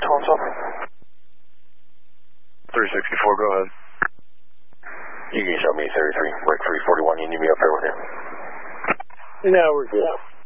what's up? 364, go ahead. You can show me 33, break 341, you need me up here with you? No, we're good.